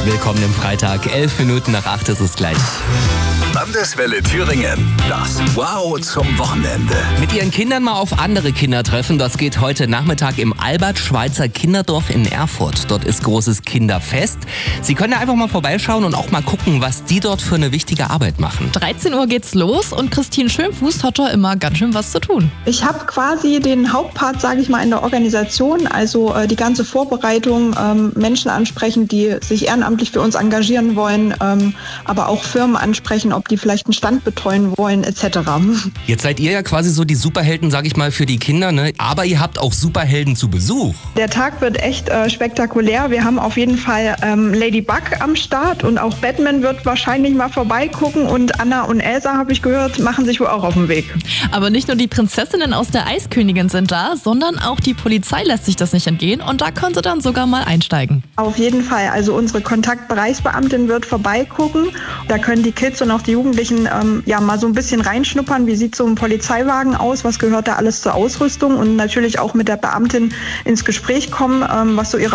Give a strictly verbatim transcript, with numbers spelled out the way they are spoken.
Willkommen im Freitag. Elf Minuten nach acht ist es gleich. Landeswelle Thüringen. Das Wow zum Wochenende. Mit Ihren Kindern mal auf andere Kinder treffen. Das geht heute Nachmittag im Albert-Schweitzer Kinderdorf in Erfurt. Dort ist großes Kinderfest. Sie können da einfach mal vorbeischauen und auch mal gucken, was die dort für eine wichtige Arbeit machen. dreizehn Uhr geht's los und Christine Schönfuß hat da immer ganz schön was zu tun. Ich habe quasi den Hauptpart, sage ich mal, in der Organisation, also äh, die ganze Vorbereitung, ähm, Menschen ansprechen, die sich ehrenamtlich für uns engagieren wollen, ähm, aber auch Firmen ansprechen, ob die vielleicht einen Stand betreuen wollen, et cetera. Jetzt seid ihr ja quasi so die Superhelden, sag ich mal, für die Kinder, ne? Aber ihr habt auch Superhelden zu Besuch. Der Tag wird echt äh, spektakulär. Wir haben auf jeden Fall ähm, Ladybug am Start und auch Batman wird wahrscheinlich mal vorbeigucken und Anna und Elsa, habe ich gehört, machen sich wohl auch auf den Weg. Aber nicht nur die Prinzessinnen aus der Eiskönigin sind da, sondern auch die Polizei lässt sich das nicht entgehen und da können sie dann sogar mal einsteigen. Auf jeden Fall. Also unsere Kontaktbereichsbeamtin wird vorbeigucken. Da können die Kids und auch die Jugendlichen ähm, ja mal so ein bisschen reinschnuppern. Wie sieht so ein Polizeiwagen aus? Was gehört da alles zur Ausrüstung? Und natürlich auch mit der Beamtin ins Gespräch kommen, ähm, was so ihre